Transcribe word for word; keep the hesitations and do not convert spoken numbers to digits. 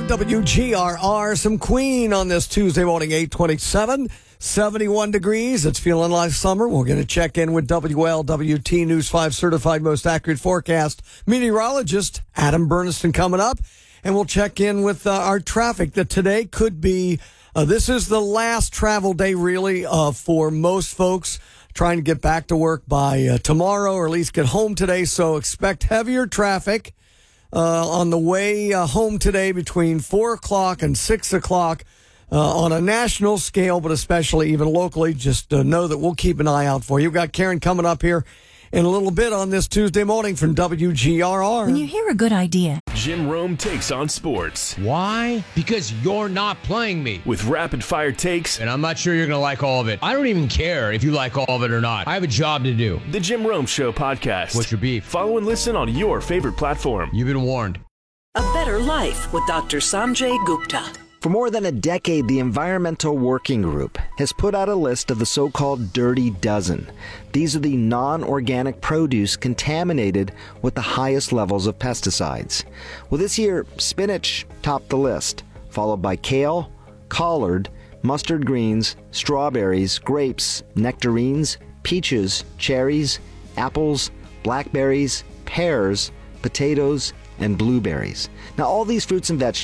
W G R R. Some Queen on this Tuesday morning, eight twenty-seven, seventy-one degrees. It's feeling like summer. We're going to check in with W L W T News five certified most accurate forecast meteorologist Adam Berniston coming up. And we'll check in with uh, our traffic that today could be, uh, this is the last travel day really uh, for most folks trying to get back to work by uh, tomorrow or at least get home today. So expect heavier traffic uh, on the way uh, home today between four o'clock and six o'clock uh, on a national scale, but especially even locally. Just uh, know that we'll keep an eye out for you. We've got Karen coming up here in a little bit on this Tuesday morning from W G R R. When you hear a good idea, Jim Rome takes on sports. Why? Because you're not playing me. With rapid-fire takes. And I'm not sure you're going to like all of it. I don't even care if you like all of it or not. I have a job to do. The Jim Rome Show podcast. What's your beef? Follow and listen on your favorite platform. You've been warned. A Better Life with Doctor Sanjay Gupta. For more than a decade, the Environmental Working Group has put out a list of the so-called Dirty Dozen. These are the non-organic produce contaminated with the highest levels of pesticides. Well, this year, spinach topped the list, followed by kale, collard, mustard greens, strawberries, grapes, nectarines, peaches, cherries, apples, blackberries, pears, potatoes, and blueberries. Now, all these fruits and vegetables